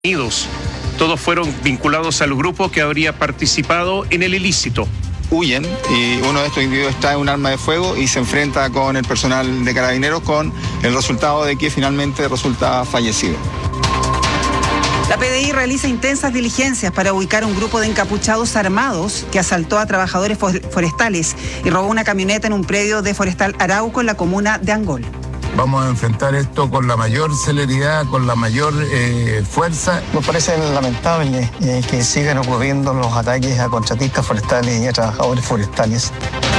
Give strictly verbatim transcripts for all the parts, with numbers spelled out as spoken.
detenidos. Todos fueron vinculados al grupo que habría participado en el ilícito. Huyen y uno de estos individuos trae un arma de fuego y se enfrenta con el personal de Carabineros, con el resultado de que finalmente resulta fallecido. La P D I realiza intensas diligencias para ubicar un grupo de encapuchados armados que asaltó a trabajadores forestales y robó una camioneta en un predio de Forestal Arauco en la comuna de Angol. Vamos a enfrentar esto con la mayor celeridad, con la mayor eh, fuerza. Nos parece lamentable eh, que sigan ocurriendo los ataques a contratistas forestales y a trabajadores forestales.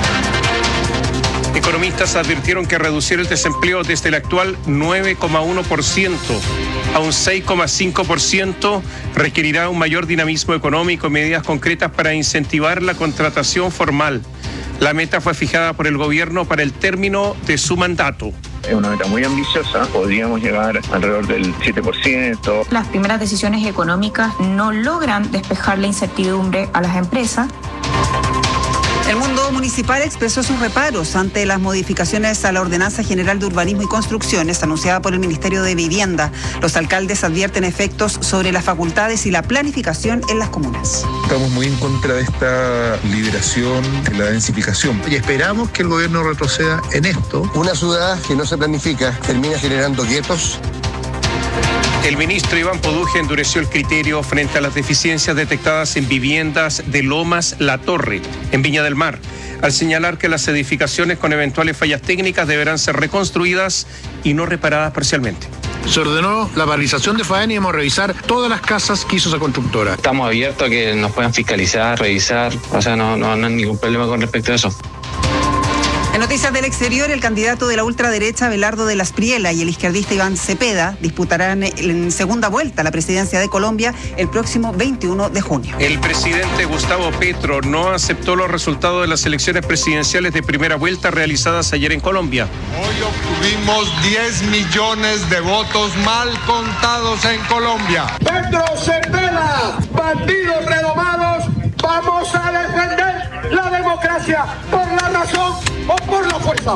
Economistas advirtieron que reducir el desempleo desde el actual nueve coma uno por ciento a un seis coma cinco por ciento requerirá un mayor dinamismo económico y medidas concretas para incentivar la contratación formal. La meta fue fijada por el gobierno para el término de su mandato. Es una meta muy ambiciosa, podríamos llegar alrededor del siete por ciento. Las primeras decisiones económicas no logran despejar la incertidumbre a las empresas. El mundo municipal expresó sus reparos ante las modificaciones a la Ordenanza General de Urbanismo y Construcciones anunciada por el Ministerio de Vivienda. Los alcaldes advierten efectos sobre las facultades y la planificación en las comunas. Estamos muy en contra de esta liberación, de la densificación. Y esperamos que el gobierno retroceda en esto. Una ciudad que no se planifica termina generando guetos. El ministro Iván Poduje endureció el criterio frente a las deficiencias detectadas en viviendas de Lomas La Torre, en Viña del Mar, al señalar que las edificaciones con eventuales fallas técnicas deberán ser reconstruidas y no reparadas parcialmente. Se ordenó la paralización de faena y vamos a revisar todas las casas que hizo esa constructora. Estamos abiertos a que nos puedan fiscalizar, revisar, o sea, no, no, no hay ningún problema con respecto a eso. En noticias del exterior, el candidato de la ultraderecha, Abelardo de la Espriella, y el izquierdista Iván Cepeda disputarán en segunda vuelta la presidencia de Colombia el próximo veintiuno de junio. El presidente Gustavo Petro no aceptó los resultados de las elecciones presidenciales de primera vuelta realizadas ayer en Colombia. Hoy obtuvimos diez millones de votos mal contados en Colombia. Petro Cepeda, bandidos renovados, vamos a defender la democracia por la razón o por la fuerza.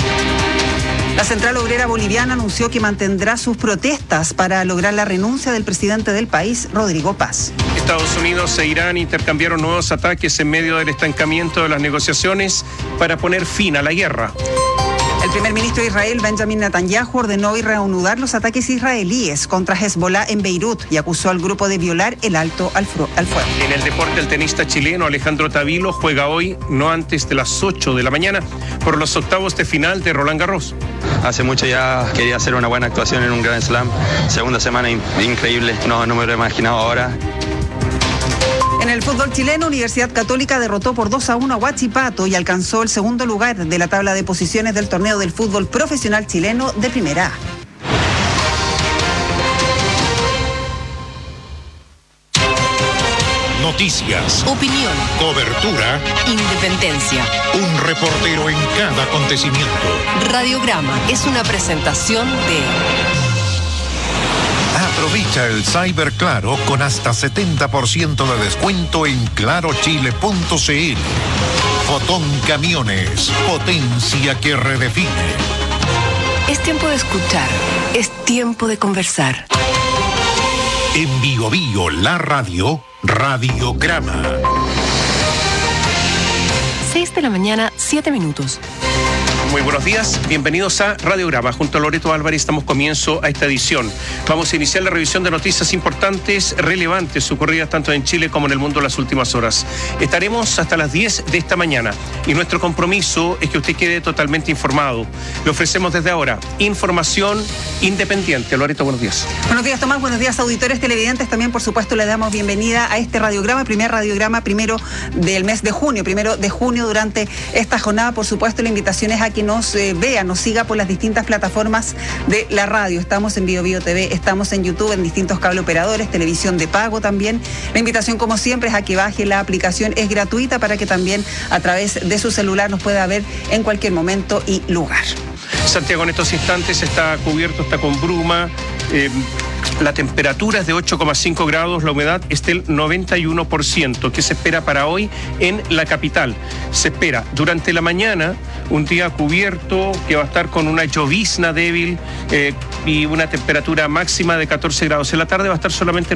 La Central Obrera Boliviana anunció que mantendrá sus protestas para lograr la renuncia del presidente del país, Rodrigo Paz. Estados Unidos e Irán intercambiaron nuevos ataques en medio del estancamiento de las negociaciones para poner fin a la guerra. El primer ministro de Israel, Benjamin Netanyahu, ordenó hoy reanudar los ataques israelíes contra Hezbollah en Beirut y acusó al grupo de violar el alto al, al fuego. En el deporte, el tenista chileno Alejandro Tavilo juega hoy, no antes de las ocho de la mañana, por los octavos de final de Roland Garros. Hace mucho ya quería hacer una buena actuación en un Grand Slam. Segunda semana in- increíble, no, no me lo he imaginado ahora. En el fútbol chileno, Universidad Católica derrotó por dos a uno a Huachipato y alcanzó el segundo lugar de la tabla de posiciones del torneo del fútbol profesional chileno de Primera A. Noticias, opinión, cobertura, independencia. Un reportero en cada acontecimiento. Radiograma es una presentación de... Aprovecha el Cyber Claro con hasta setenta por ciento de descuento en claro chile punto c l. Fotón Camiones, potencia que redefine. Es tiempo de escuchar, es tiempo de conversar. En Bio Bio, la radio, Radiograma. seis de la mañana, siete minutos. Muy buenos días, bienvenidos a Radiograma. Junto a Loreto Álvarez damos comienzo a esta edición. Vamos a iniciar la revisión de noticias importantes, relevantes, ocurridas tanto en Chile como en el mundo en las últimas horas. Estaremos hasta las diez de esta mañana y nuestro compromiso es que usted quede totalmente informado. Le ofrecemos desde ahora información independiente. Loreto, buenos días. Buenos días, Tomás. Buenos días, auditores televidentes. También, por supuesto, le damos bienvenida a este radiograma, primer radiograma primero del mes de junio, primero de junio durante esta jornada. Por supuesto, la invitación es a que nos eh, vea, nos siga por las distintas plataformas de la radio. Estamos en Bio Bio T V, estamos en YouTube, en distintos cable operadores, televisión de pago también. La invitación, como siempre, es a que baje la aplicación, es gratuita para que también a través de su celular nos pueda ver en cualquier momento y lugar. Santiago en estos instantes está cubierto, está con bruma. Eh, La temperatura es de ocho coma cinco grados, la humedad es del noventa y uno por ciento. ¿Qué se espera para hoy en la capital? Se espera durante la mañana un día cubierto que va a estar con una llovizna débil eh, y una temperatura máxima de catorce grados. En la tarde va a estar solamente